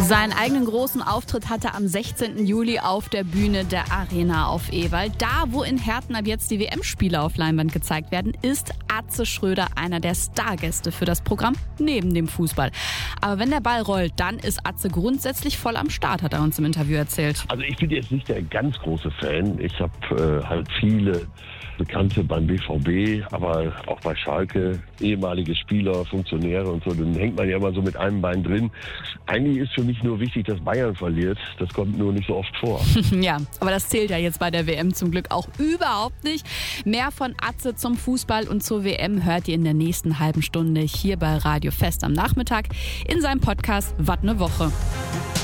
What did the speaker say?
Seinen eigenen großen Auftritt hatte er am 16. Juli auf der Bühne der Arena auf Ewald. Da, wo in Herten ab jetzt die WM-Spiele auf Leinwand gezeigt werden, ist Atze Schröder einer der Stargäste für das Programm neben dem Fußball. Aber wenn der Ball rollt, dann ist Atze grundsätzlich voll am Start, hat er uns im Interview erzählt. Also ich bin jetzt nicht der ganz große Fan. Ich habe halt viele Bekannte beim BVB, aber auch bei Schalke, ehemalige Spieler, Funktionäre und so, dann hängt man ja immer so mit einem Bein drin. Eigentlich ist für mich nur wichtig, dass Bayern verliert. Das kommt nur nicht so oft vor. Ja, aber das zählt ja jetzt bei der WM zum Glück auch überhaupt nicht. Mehr von Atze zum Fußball und zur WM hört ihr in der nächsten halben Stunde hier bei Radio Fest am Nachmittag in seinem Podcast Wat ne Woche.